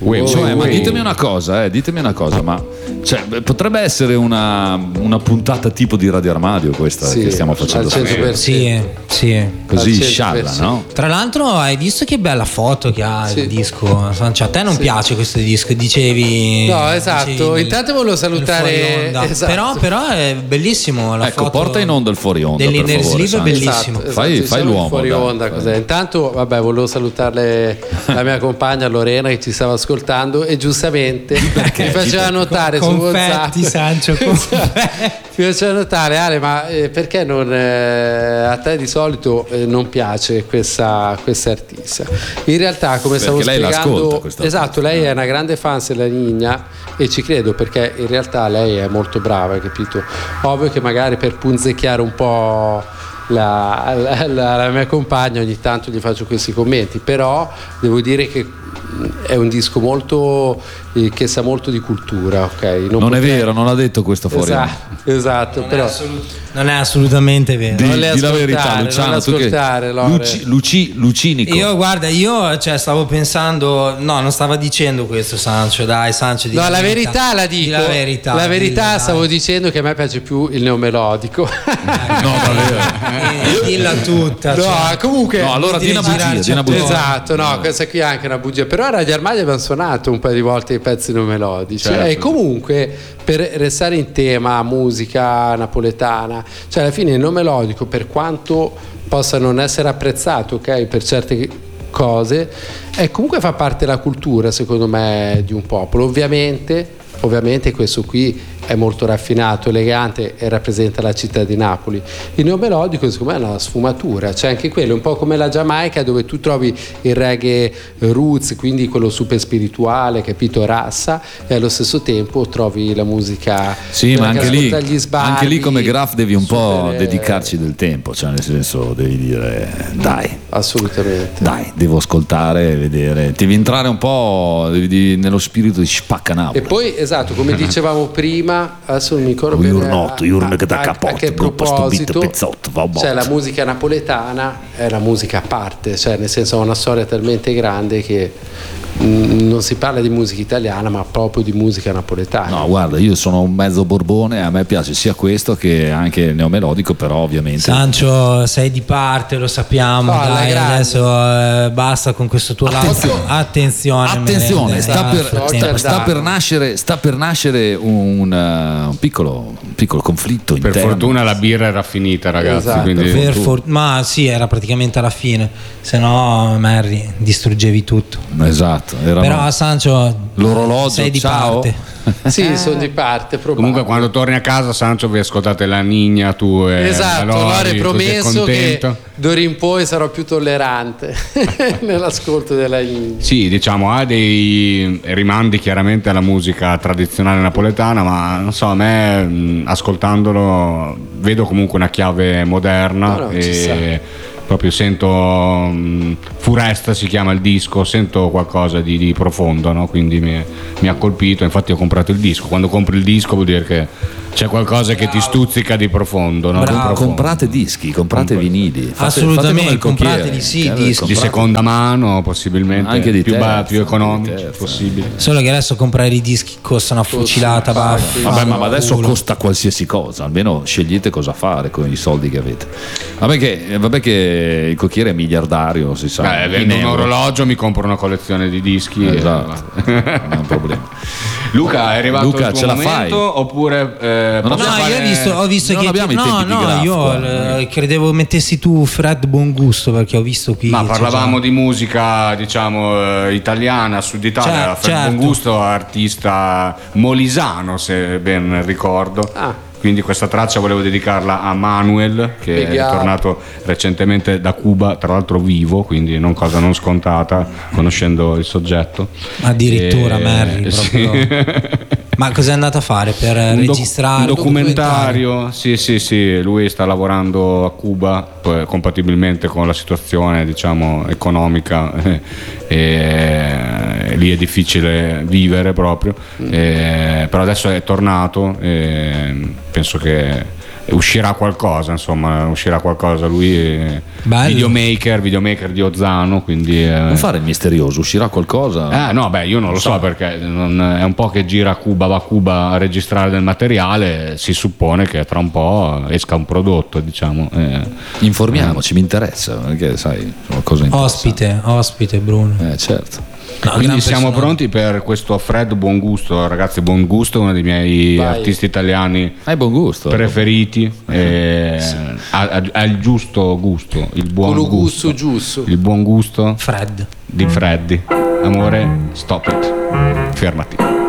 Ma ditemi una cosa, ma potrebbe essere una puntata tipo di Radio Armadio questa che stiamo facendo. Sì. Così scialla, no? Tra l'altro hai visto che bella foto che ha il disco? Cioè, a te non piace questo disco, dicevi? No, esatto. Intanto volevo salutare. Esatto. Però è bellissimo la foto. Porta in onda il fuori onda. Dell'inner sleeve è bellissimo. Esatto, fai l'uomo. Fuori onda, cos'è? Intanto, volevo salutare la mia compagna Lorena che ci stava ascoltando e giustamente mi faceva notare su WhatsApp. Sancio, mi faceva notare, Ale, ma perché non a te di solito non piace questa artista? In realtà, come stavo spiegando, esatto, lei è una grande fan della Nina e ci credo, perché in realtà lei è molto brava, capito? Ovvio che magari per punzecchiare un po' la mia compagna ogni tanto gli faccio questi commenti, però devo dire che è un disco molto che sa molto di cultura, ok? Non è vero, non ha detto questo fuori. Esatto, però non è assolutamente vero. Di la verità, Luciano, tu che Lucinico. Io stavo pensando, no, non stava dicendo questo Sancio, dai Sancio, no, la verità la dico. La verità stavo dicendo che a me piace più il neomelodico. No, davvero. Dilla tutta. No, comunque. No, allora di una bugia. Esatto, no, questa qui è anche una bugia. Però a Radio Armadio abbiamo suonato un paio di volte i pezzi neomelodici. Certo. E comunque, per restare in tema musica napoletana, alla fine il neomelodico, per quanto possa non essere apprezzato, ok, per certe cose, comunque fa parte della cultura, secondo me, di un popolo. Ovviamente questo qui è molto raffinato, elegante e rappresenta la città di Napoli. Il neomelodico secondo me è una sfumatura, c'è anche quello, un po' come la Giamaica, dove tu trovi il reggae roots, quindi quello super spirituale, capito, rassa, e allo stesso tempo trovi la musica. Sì, ma anche lì come Graf devi un po' dedicarci del tempo, nel senso devi dire dai, assolutamente, dai, devo ascoltare, vedere, devi entrare un po' nello spirito di Spacca Napoli. E poi esatto, come dicevamo prima, adesso non mi ricordo a che proposito, la musica napoletana è una musica a parte, nel senso ha una storia talmente grande che non si parla di musica italiana, ma proprio di musica napoletana. No, guarda, io sono un mezzo borbone, a me piace sia questo che anche il neomelodico, però ovviamente Sancio sei di parte, lo sappiamo, dai, adesso basta con questo tuo attenzione, sta per nascere un piccolo conflitto interno. Per fortuna la birra era finita, ragazzi, esatto. quindi ma sì, era praticamente alla fine, se no Mary distruggevi tutto. Esatto. Però Sancio, l'orologio, sei di ciao. parte. Sì, sono di parte. Comunque quando torni a casa, Sancio, vi ascoltate la Nina, tu e esatto, Lori, hai promesso che d'ora in poi sarò più tollerante nell'ascolto della Nina. Sì, diciamo, ha dei rimandi chiaramente alla musica tradizionale napoletana, ma non so, a me ascoltandolo vedo comunque una chiave moderna e proprio sento Furesta si chiama il disco, sento qualcosa di profondo, no? Quindi mi ha colpito, infatti ho comprato il disco. Quando compri il disco vuol dire che c'è qualcosa che ti stuzzica di profondo, no? Comprate dischi, comprate vinili, assolutamente, comprate dischi di seconda mano, possibilmente anche di più economici possibile. Solo che adesso comprare i dischi costa una fucilata. Vabbè, ma adesso costa qualsiasi cosa, almeno scegliete cosa fare con i soldi che avete. Vabbè che il cocchiere è miliardario, si sa. Vendo un orologio, mi compro una collezione di dischi. Esatto. Non è un problema. Luca, è arrivato il tuo ce momento, la fai? Oppure io ho visto non che abbiamo i tempi di Graf, io credevo mettessi tu Fred Buongusto, perché ho visto qui. Ma parlavamo di musica, diciamo, italiana, Sud Italia. Fred Buongusto, artista molisano, se ben ricordo. Quindi questa traccia volevo dedicarla a Manuel, che è tornato recentemente da Cuba, tra l'altro vivo, quindi cosa non scontata, conoscendo il soggetto. Addirittura Mary, sì. Ma cosa è andato a fare per registrare? Un documentario? Sì, lui sta lavorando a Cuba, compatibilmente con la situazione, diciamo, economica, e lì è difficile vivere proprio, però adesso è tornato e penso che uscirà qualcosa, lui è videomaker di Ozzano, quindi non fare il misterioso, uscirà qualcosa? No, beh, io non lo so perché è un po' che gira va a Cuba a registrare del materiale, si suppone che tra un po' esca un prodotto, diciamo. Informiamoci, mi interessa, perché sai, sono cose interessanti. Ospite Bruno. Certo. Quindi siamo pronti per questo Fred Buongusto, ragazzi. Buongusto è uno dei miei artisti italiani buon gusto, preferiti, ha il giusto gusto, il buon gusto giusto, il buon gusto Fred di Freddy. Amore, stop it, fermati.